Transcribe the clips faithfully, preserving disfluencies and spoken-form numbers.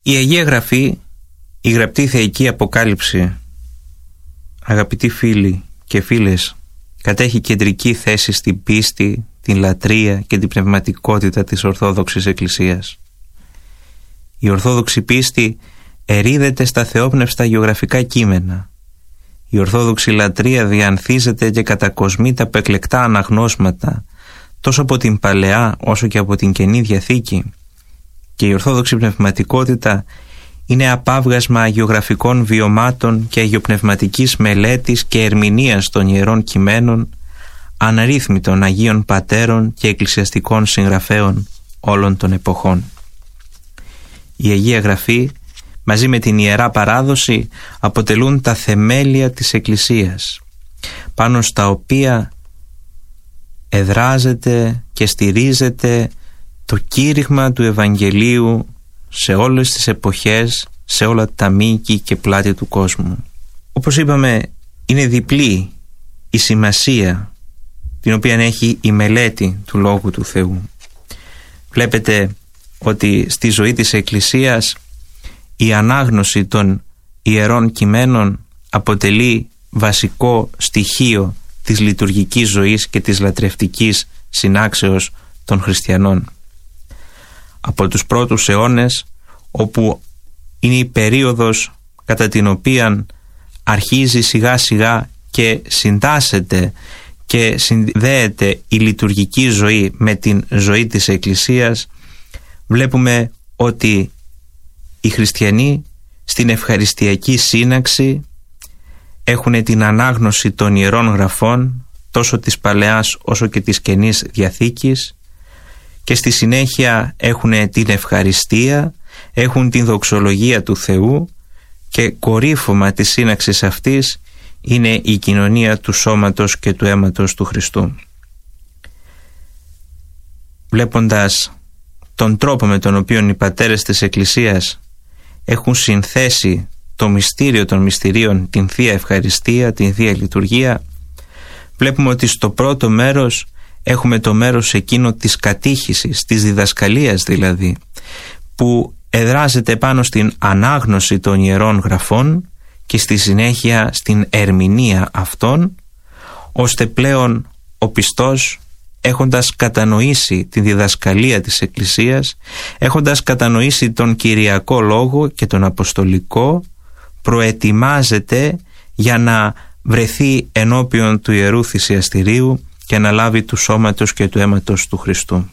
Η Αγία Γραφή, η γραπτή θεϊκή Αποκάλυψη, αγαπητοί φίλοι και φίλες, κατέχει κεντρική θέση στην πίστη, την λατρεία και την πνευματικότητα της Ορθόδοξης Εκκλησίας. Η Ορθόδοξη πίστη ερίδεται στα θεόπνευστα γεωγραφικά κείμενα. Η Ορθόδοξη λατρεία διανθίζεται και κατακοσμείται από εκλεκτά αναγνώσματα τόσο από την Παλαιά όσο και από την Καινή Διαθήκη, και η Ορθόδοξη πνευματικότητα είναι απάβγασμα αγιογραφικών βιωμάτων και αγιοπνευματικής μελέτης και ερμηνείας των Ιερών Κειμένων αναρρύθμιτων Αγίων Πατέρων και εκκλησιαστικών συγγραφέων όλων των εποχών. Η Αγία Γραφή μαζί με την Ιερά Παράδοση αποτελούν τα θεμέλια της Εκκλησίας, πάνω στα οποία εδράζεται και στηρίζεται το κήρυγμα του Ευαγγελίου σε όλες τις εποχές, σε όλα τα μήκη και πλάτη του κόσμου. Όπως είπαμε, είναι διπλή η σημασία την οποία έχει η μελέτη του Λόγου του Θεού. Βλέπετε ότι στη ζωή της Εκκλησίας η ανάγνωση των Ιερών Κειμένων αποτελεί βασικό στοιχείο της λειτουργικής ζωής και της λατρευτικής συνάξεως των χριστιανών. Από τους πρώτους αιώνες, όπου είναι η περίοδος κατά την οποία αρχίζει σιγά σιγά και συντάσσεται και συνδέεται η λειτουργική ζωή με την ζωή της Εκκλησίας, βλέπουμε ότι οι χριστιανοί στην ευχαριστιακή σύναξη έχουν την ανάγνωση των Ιερών Γραφών, τόσο της Παλαιάς όσο και της Καινής Διαθήκης, και στη συνέχεια έχουν την ευχαριστία, έχουν την δοξολογία του Θεού, και κορύφωμα της σύναξης αυτής είναι η κοινωνία του σώματος και του αίματος του Χριστού. Βλέποντας τον τρόπο με τον οποίο οι πατέρες της Εκκλησίας έχουν συνθέσει το μυστήριο των μυστηρίων, την Θεία Ευχαριστία, την Θεία Λειτουργία, βλέπουμε ότι στο πρώτο μέρος έχουμε το μέρος εκείνο της κατήχησης, της διδασκαλίας δηλαδή, που εδράζεται πάνω στην ανάγνωση των Ιερών Γραφών και στη συνέχεια στην ερμηνεία αυτών, ώστε πλέον ο πιστός, έχοντας κατανοήσει τη διδασκαλία της Εκκλησίας, έχοντας κατανοήσει τον Κυριακό Λόγο και τον Αποστολικό, προετοιμάζεται για να βρεθεί ενώπιον του Ιερού Θυσιαστηρίου και να λάβει του σώματος και του αίματος του Χριστού.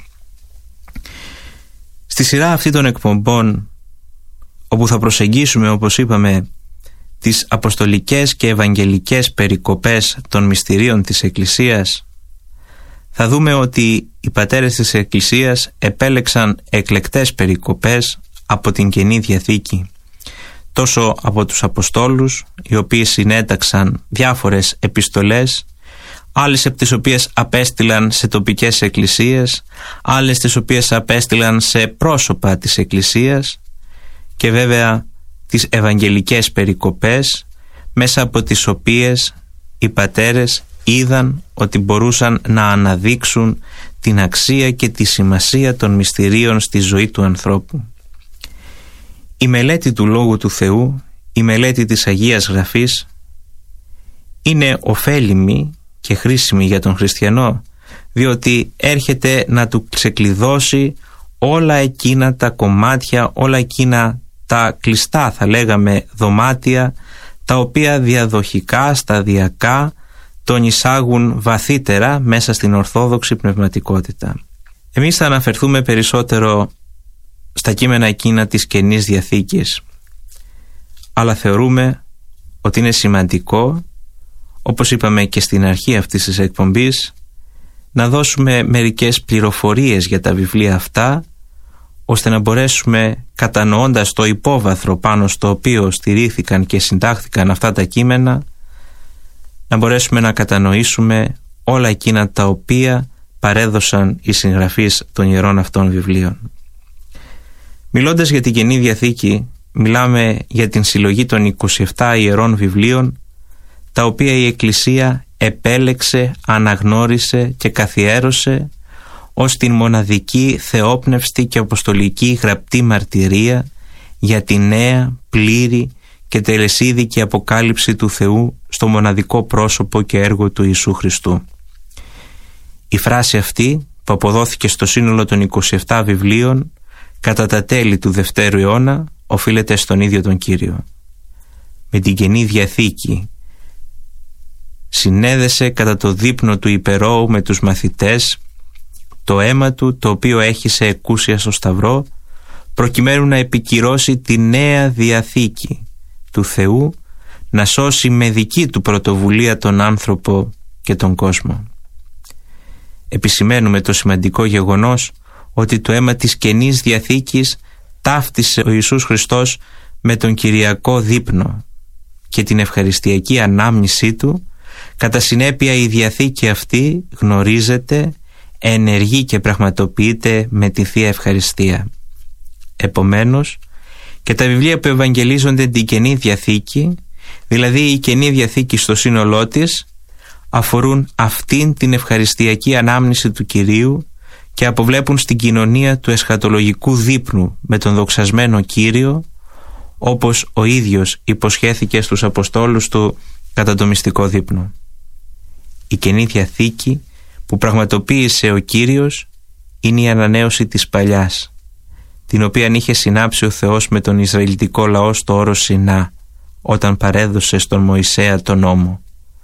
Στη σειρά αυτή των εκπομπών, όπου θα προσεγγίσουμε, όπως είπαμε, τις αποστολικές και ευαγγελικές περικοπές των μυστηρίων της Εκκλησίας, θα δούμε ότι οι πατέρες της Εκκλησίας επέλεξαν εκλεκτές περικοπές από την Καινή Διαθήκη, τόσο από τους Αποστόλους, οι οποίοι συνέταξαν διάφορες επιστολές, άλλες από τις οποίες απέστειλαν σε τοπικές εκκλησίες, άλλες τις οποίες απέστειλαν σε πρόσωπα της Εκκλησίας, και βέβαια τις ευαγγελικές περικοπές, μέσα από τις οποίες οι πατέρες είδαν ότι μπορούσαν να αναδείξουν την αξία και τη σημασία των μυστηρίων στη ζωή του ανθρώπου. Η μελέτη του Λόγου του Θεού, η μελέτη της Αγίας Γραφής, είναι ωφέλιμη και χρήσιμη για τον χριστιανό, διότι έρχεται να του ξεκλειδώσει όλα εκείνα τα κομμάτια, όλα εκείνα τα κλειστά, θα λέγαμε, δωμάτια, τα οποία διαδοχικά, σταδιακά τον εισάγουν βαθύτερα μέσα στην Ορθόδοξη πνευματικότητα. Εμείς θα αναφερθούμε περισσότερο στα κείμενα εκείνα της Καινής Διαθήκης, αλλά θεωρούμε ότι είναι σημαντικό, όπως είπαμε και στην αρχή αυτής της εκπομπής, να δώσουμε μερικές πληροφορίες για τα βιβλία αυτά, ώστε να μπορέσουμε, κατανοώντας το υπόβαθρο πάνω στο οποίο στηρίχθηκαν και συντάχθηκαν αυτά τα κείμενα, να μπορέσουμε να κατανοήσουμε όλα εκείνα τα οποία παρέδωσαν οι συγγραφείς των ιερών αυτών βιβλίων. Μιλώντας για την Καινή Διαθήκη, μιλάμε για την συλλογή των είκοσι επτά ιερών βιβλίων, τα οποία η Εκκλησία επέλεξε, αναγνώρισε και καθιέρωσε ως την μοναδική θεόπνευστη και αποστολική γραπτή μαρτυρία για τη νέα, πλήρη και τελεσίδικη αποκάλυψη του Θεού στο μοναδικό πρόσωπο και έργο του Ιησού Χριστού. Η φράση αυτή, που αποδόθηκε στο σύνολο των είκοσι επτά βιβλίων κατά τα τέλη του Δευτέρου αιώνα, οφείλεται στον ίδιο τον Κύριο. Με την Καινή Διαθήκη συνέδεσε κατά το δείπνο του υπερώου με τους μαθητές το αίμα του, το οποίο έχισε εκούσια στο Σταυρό, προκειμένου να επικυρώσει τη νέα Διαθήκη του Θεού, να σώσει με δική του πρωτοβουλία τον άνθρωπο και τον κόσμο. Επισημαίνουμε το σημαντικό γεγονός ότι το αίμα της Καινής Διαθήκης ταύτισε ο Ιησούς Χριστός με τον Κυριακό δείπνο και την ευχαριστιακή ανάμνησή του. Κατά συνέπεια η Διαθήκη αυτή γνωρίζεται, ενεργεί και πραγματοποιείται με τη Θεία Ευχαριστία. Επομένως, και τα βιβλία που ευαγγελίζονται την Καινή Διαθήκη, δηλαδή η Καινή Διαθήκη στο σύνολό της, αφορούν αυτήν την ευχαριστιακή ανάμνηση του Κυρίου και αποβλέπουν στην κοινωνία του εσχατολογικού δείπνου με τον δοξασμένο Κύριο, όπως ο ίδιος υποσχέθηκε στους Αποστόλους του κατά το μυστικό δείπνο. Η Καινή Διαθήκη που πραγματοποίησε ο Κύριος είναι η ανανέωση της παλιάς, την οποία είχε συνάψει ο Θεός με τον Ισραηλιτικό λαό στο όρος Σινά, όταν παρέδωσε στον Μωυσέα τον νόμο.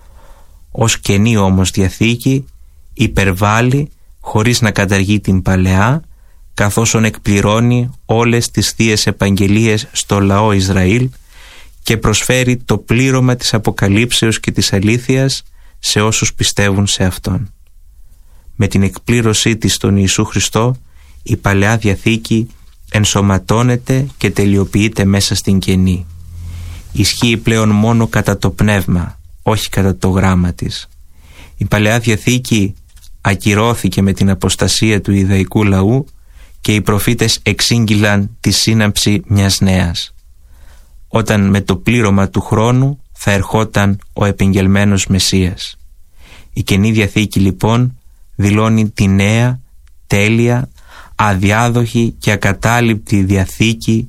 Ως Καινή όμως Διαθήκη υπερβάλλει χωρίς να καταργεί την παλαιά, καθώς εκπληρώνει όλες τις θείες επαγγελίες στο λαό Ισραήλ και προσφέρει το πλήρωμα της αποκαλύψεως και της αλήθειας σε όσους πιστεύουν σε Αυτόν. Με την εκπλήρωσή της στον Ιησού Χριστό, η Παλαιά Διαθήκη ενσωματώνεται και τελειοποιείται μέσα στην Καινή. Ισχύει πλέον μόνο κατά το πνεύμα, όχι κατά το γράμμα της. Η Παλαιά Διαθήκη ακυρώθηκε με την αποστασία του Ιουδαϊκού λαού και οι προφήτες εξήγηλαν τη σύναψη μιας νέας, όταν με το πλήρωμα του χρόνου θα ερχόταν ο επεγγελμένος Μεσσίας. Η Καινή Διαθήκη λοιπόν δηλώνει τη νέα, τέλεια, αδιάδοχη και ακατάληπτη Διαθήκη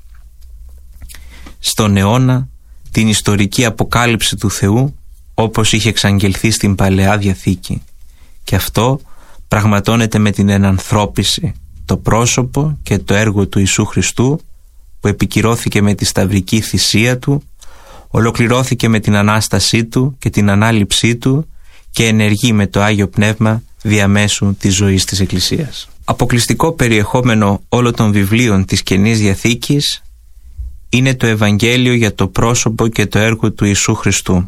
στον αιώνα, την ιστορική αποκάλυψη του Θεού όπως είχε εξαγγελθεί στην Παλαιά Διαθήκη, και αυτό πραγματώνεται με την ενανθρώπιση, το πρόσωπο και το έργο του Ιησού Χριστού, που επικυρώθηκε με τη σταυρική θυσία του, ολοκληρώθηκε με την Ανάστασή του και την ανάληψή του και ενεργεί με το Άγιο Πνεύμα διαμέσου της ζωής της Εκκλησίας. Αποκλειστικό περιεχόμενο όλων των βιβλίων της Καινής Διαθήκης είναι το Ευαγγέλιο για το πρόσωπο και το έργο του Ιησού Χριστού.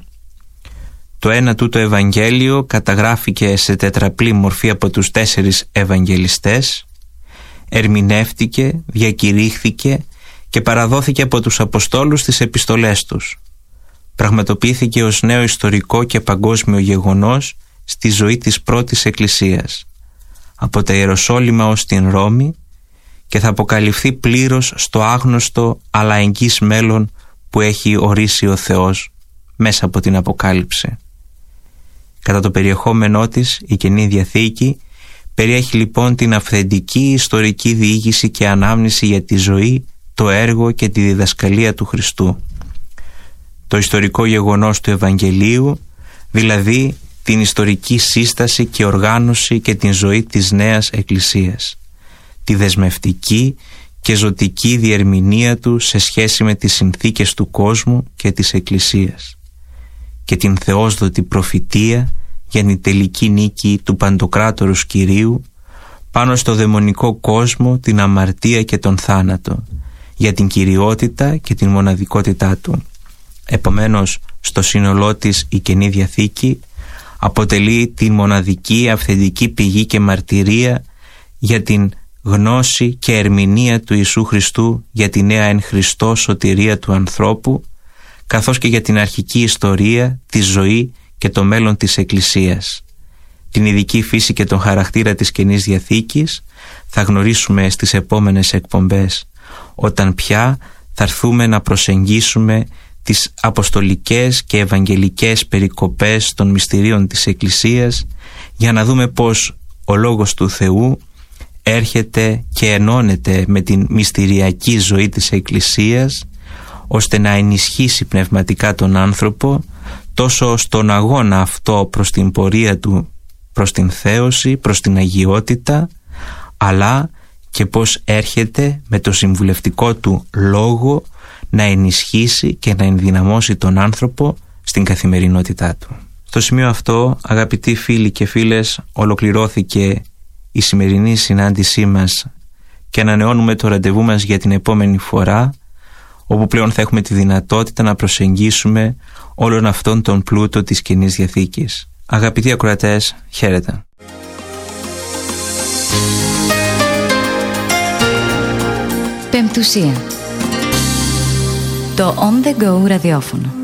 Το ένα τούτο Ευαγγέλιο καταγράφηκε σε τετραπλή μορφή από τους τέσσερις Ευαγγελιστές, ερμηνεύτηκε, διακηρύχθηκε και παραδόθηκε από τους Αποστόλους στις επιστολές τους. Πραγματοποιήθηκε ως νέο ιστορικό και παγκόσμιο γεγονός στη ζωή της πρώτης Εκκλησίας, από τα Ιεροσόλυμα ως την Ρώμη, και θα αποκαλυφθεί πλήρως στο άγνωστο αλλά εγγύς μέλλον που έχει ορίσει ο Θεός μέσα από την Αποκάλυψη. Κατά το περιεχόμενό της, η Καινή Διαθήκη περιέχει λοιπόν την αυθεντική ιστορική διήγηση και ανάμνηση για τη ζωή, το έργο και τη διδασκαλία του Χριστού. Το ιστορικό γεγονός του Ευαγγελίου, δηλαδή την ιστορική σύσταση και οργάνωση και την ζωή της νέας Εκκλησίας, τη δεσμευτική και ζωτική διερμηνία του σε σχέση με τις συνθήκες του κόσμου και της Εκκλησίας, και την θεόσδοτη προφητεία για την τελική νίκη του Παντοκράτορους Κυρίου πάνω στο δαιμονικό κόσμο, την αμαρτία και τον θάνατο, για την κυριότητα και την μοναδικότητά του. Επομένως, στο σύνολό της η Καινή Διαθήκη αποτελεί την μοναδική αυθεντική πηγή και μαρτυρία για την γνώση και ερμηνεία του Ιησού Χριστού, για τη νέα εν Χριστώ σωτηρία του ανθρώπου, καθώς και για την αρχική ιστορία, τη ζωή και το μέλλον της Εκκλησίας. Την ειδική φύση και τον χαρακτήρα της Καινής Διαθήκης θα γνωρίσουμε στις επόμενες εκπομπές, όταν πια θα έρθουμε να προσεγγίσουμε τις αποστολικές και ευαγγελικές περικοπές των μυστηρίων της Εκκλησίας, για να δούμε πως ο Λόγος του Θεού έρχεται και ενώνεται με την μυστηριακή ζωή της Εκκλησίας, ώστε να ενισχύσει πνευματικά τον άνθρωπο τόσο στον αγώνα αυτό προς την πορεία του, προς την θέωση, προς την αγιότητα, αλλά και πώς έρχεται με το συμβουλευτικό του λόγο να ενισχύσει και να ενδυναμώσει τον άνθρωπο στην καθημερινότητά του. Στο σημείο αυτό, αγαπητοί φίλοι και φίλες, ολοκληρώθηκε η σημερινή συνάντησή μας και ανανεώνουμε το ραντεβού μας για την επόμενη φορά, όπου πλέον θα έχουμε τη δυνατότητα να προσεγγίσουμε όλον αυτόν τον πλούτο της Καινής Διαθήκης. Αγαπητοί ακροατές, χαίρετε. Πεμπτουσία. Το On The Go ραδιόφωνο.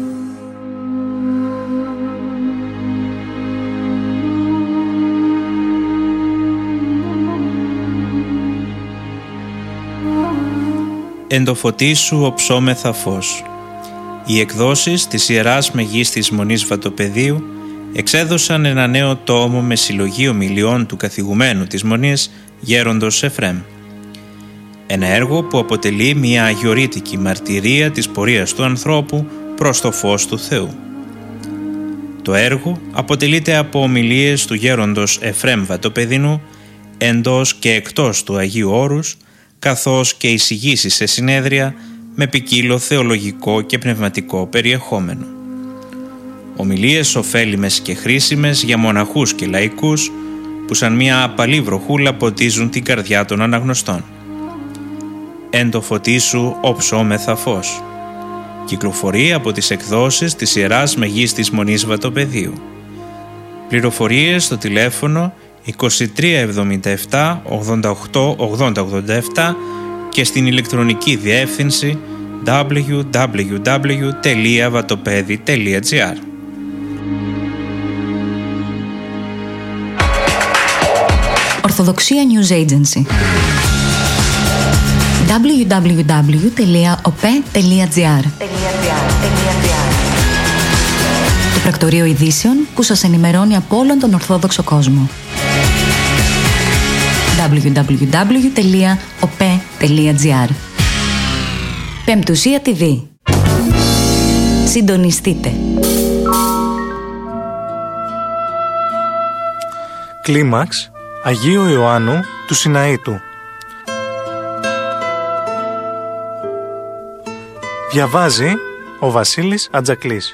Εν το φωτί σου οψόμεθα φως. Οι εκδόσεις της Ιεράς Μεγίστης Μονής Βατοπεδίου εξέδωσαν ένα νέο τόμο με συλλογή ομιλιών του καθηγουμένου της Μονής Γέροντος Εφρέμ. Ένα έργο που αποτελεί μια αγιορείτικη μαρτυρία της πορείας του ανθρώπου προς το φως του Θεού. Το έργο αποτελείται από ομιλίες του Γέροντος Εφρέμ Βατοπεδινού εντός και εκτός του Αγίου Όρους, καθώς και εισηγήσεις σε συνέδρια με ποικίλο θεολογικό και πνευματικό περιεχόμενο. Ομιλίες ωφέλιμες και χρήσιμες για μοναχούς και λαϊκούς που σαν μια απαλή βροχούλα ποτίζουν την καρδιά των αναγνωστών. Εν το φωτί σου οψόμεθα φως. Κυκλοφορεί από τις εκδόσεις της Ιεράς Μεγίστης Μονής Βατοπεδίου. Πληροφορίες στο τηλέφωνο είκοσι τρία εβδομήντα επτά ογδόντα οκτώ ογδόντα ογδόντα επτά και στην ηλεκτρονική διεύθυνση double-u double-u double-u τελεία vatopedi τελεία gr. Ορθοδοξία News Agency. double-u double-u double-u τελεία ο πι ι τελεία gr. Το πρακτορείο ειδήσεων που σας ενημερώνει από όλον τον Ορθόδοξο κόσμο. double-u double-u double-u τελεία ο πι ι τελεία gr. Πεμπτουσία τι βι. Συντονιστείτε. Κλίμαξ Αγίου Ιωάννου του Σιναήτου. Διαβάζει ο Βασίλης Ατζακλής.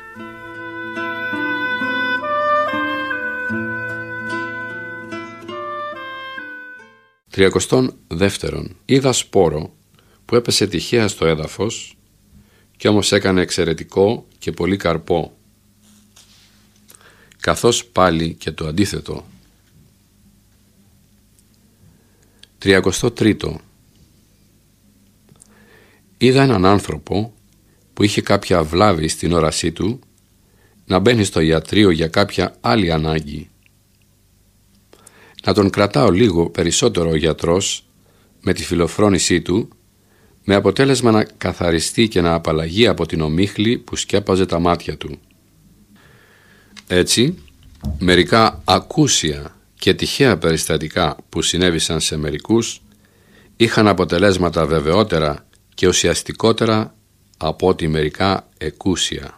Τριακοστόν δεύτερον. Είδα σπόρο που έπεσε τυχαία στο έδαφος και όμως έκανε εξαιρετικό και πολύ καρπό, καθώς πάλι και το αντίθετο. Τριακοστό τρίτο. Είδα έναν άνθρωπο που είχε κάποια βλάβη στην όρασή του να μπαίνει στο ιατρείο για κάποια άλλη ανάγκη. Να τον κρατάω λίγο περισσότερο ο γιατρός με τη φιλοφρόνησή του, με αποτέλεσμα να καθαριστεί και να απαλλαγεί από την ομίχλη που σκέπαζε τα μάτια του. Έτσι, μερικά ακούσια και τυχαία περιστατικά που συνέβησαν σε μερικούς είχαν αποτελέσματα βεβαιότερα και ουσιαστικότερα από ό,τι μερικά εκούσια.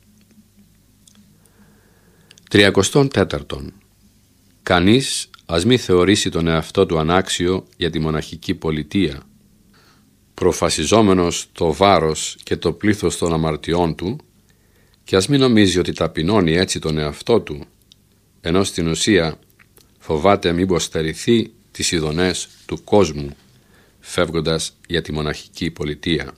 Τριακοστόν τέταρτον. Κανείς ας μη θεωρήσει τον εαυτό του ανάξιο για τη μοναχική πολιτεία, προφασιζόμενος το βάρος και το πλήθος των αμαρτιών του, και ας μην νομίζει ότι ταπεινώνει έτσι τον εαυτό του, ενώ στην ουσία φοβάται μήπως στερηθεί τις ειδονές του κόσμου, φεύγοντας για τη μοναχική πολιτεία.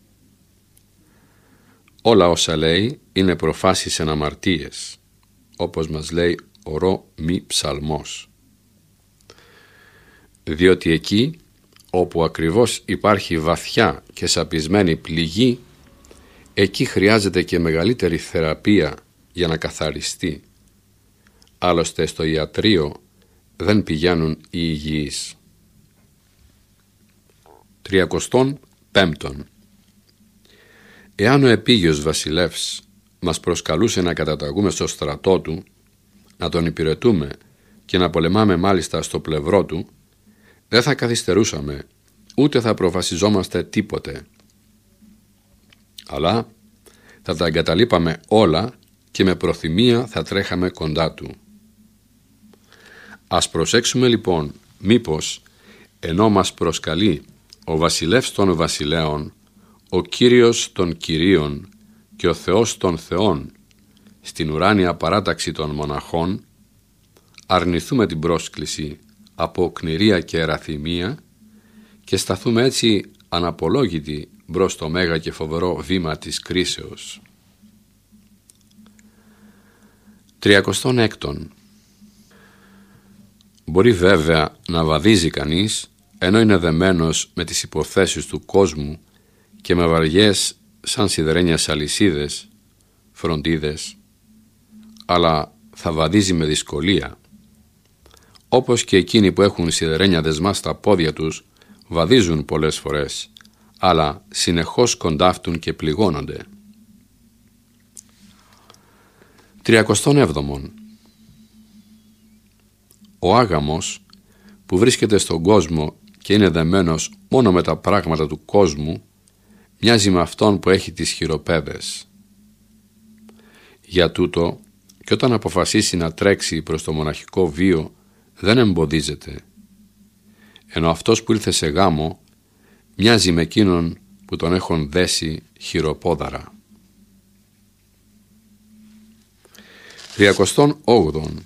Όλα όσα λέει είναι προφάσεις εν αμαρτίες, όπως μας λέει ο ρο μη ψαλμός. Διότι εκεί όπου ακριβώς υπάρχει βαθιά και σαπισμένη πληγή, εκεί χρειάζεται και μεγαλύτερη θεραπεία για να καθαριστεί. Άλλωστε στο ιατρείο δεν πηγαίνουν οι υγιείς. Τριακοστόν πέμπτον. Εάν ο επίγειος βασιλεύς μας προσκαλούσε να καταταγούμε στο στρατό του, να τον υπηρετούμε και να πολεμάμε μάλιστα στο πλευρό του, δεν θα καθυστερούσαμε, ούτε θα προφασιζόμαστε τίποτε. Αλλά θα τα εγκαταλείπαμε όλα και με προθυμία θα τρέχαμε κοντά του. Ας προσέξουμε λοιπόν, μήπως ενώ μας προσκαλεί ο βασιλεύς των βασιλέων, ο Κύριος των Κυρίων και ο Θεός των Θεών στην ουράνια παράταξη των μοναχών, αρνηθούμε την πρόσκληση από κνηρία και εραθυμία και σταθούμε έτσι αναπολόγητοι μπρος το μέγα και φοβερό βήμα της κρίσεως. Τριακοστόν έκτον. Μπορεί βέβαια να βαδίζει κανείς ενώ είναι δεμένος με τις υποθέσεις του κόσμου και με βαριές σαν σιδερένιες αλυσίδες, φροντίδες, αλλά θα βαδίζει με δυσκολία. Όπως και εκείνοι που έχουν σιδερένια δεσμά στα πόδια τους βαδίζουν πολλές φορές, αλλά συνεχώς κοντάφτουν και πληγώνονται. Τριακοστόν έβδομον. Ο άγαμος που βρίσκεται στον κόσμο και είναι δεμένος μόνο με τα πράγματα του κόσμου μοιάζει με αυτόν που έχει τις χειροπέδες. Για τούτο και όταν αποφασίσει να τρέξει προς το μοναχικό βίο δεν εμποδίζεται, ενώ αυτός που ήλθε σε γάμο μοιάζει με εκείνον που τον έχουν δέσει χειροπόδαρα. Τριακοστόν όγδον.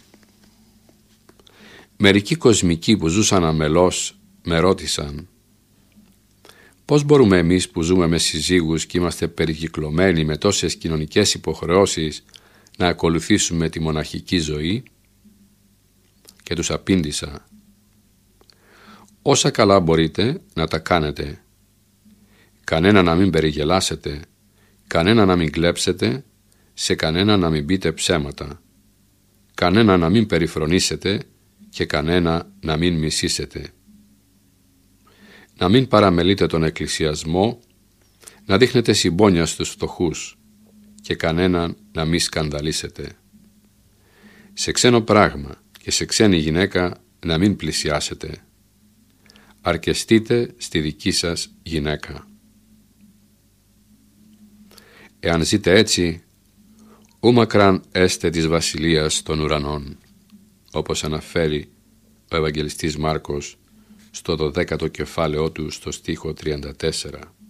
Μερικοί κοσμικοί που ζούσαν αμελώς με ρώτησαν, πώς μπορούμε εμείς που ζούμε με συζύγους και είμαστε περικυκλωμένοι με τόσες κοινωνικές υποχρεώσεις να ακολουθήσουμε τη μοναχική ζωή? Και τους απήντησα, όσα καλά μπορείτε να τα κάνετε, κανένα να μην περιγελάσετε, κανένα να μην κλέψετε, σε κανένα να μην πείτε ψέματα, κανένα να μην περιφρονήσετε και κανένα να μην μισήσετε. Να μην παραμελείτε τον εκκλησιασμό, να δείχνετε συμπόνια στους φτωχούς και κανέναν να μην σκανδαλίσετε. Σε ξένο πράγμα και σε ξένη γυναίκα να μην πλησιάσετε. Αρκεστείτε στη δική σας γυναίκα. Εάν ζείτε έτσι, ου μακράν έστε της βασιλείας των ουρανών, όπως αναφέρει ο Ευαγγελιστής Μάρκος στο δωδέκατο κεφάλαιό του στο στίχο τριάντα τέσσερα.